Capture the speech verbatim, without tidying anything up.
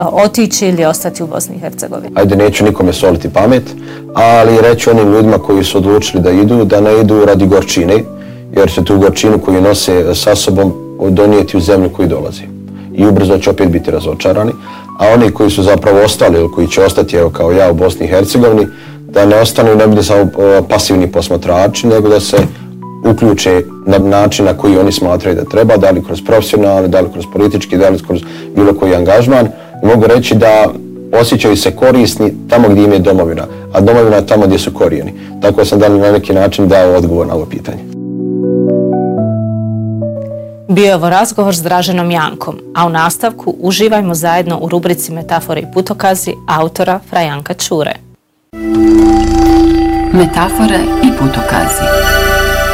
otići ili ostati u Bosni i Hercegovini? Ajde, neću nikome soliti pamet, ali reći onim ljudima koji su odlučili da idu, da ne idu radi gorčine, jer će tu gorčinu koju nose sa sobom donijeti u zemlju koju dolazi. I ubrzo će opet biti razočarani, a oni koji su zapravo ostali ili koji će ostati evo, kao ja u Bosni i Hercegovini, da ne ostanu i ne bude samo pasivni posmatrači, nego da se uključe na način na koji oni smatraju da treba, da li kroz profesionalni, da li kroz politički, da li kroz bilo koji angažman. I mogu reći da osjećaju se korisni tamo gdje im je domovina, a domovina je tamo gdje su korijeni. Tako sam dali na neki način dao odgovor na ovo pitanje. Bio je ovo razgovor s Draženom Jankom, a u nastavku uživajmo zajedno u rubrici Metafore i putokazi autora Fra Janka Ćure. Metafore i putokazi.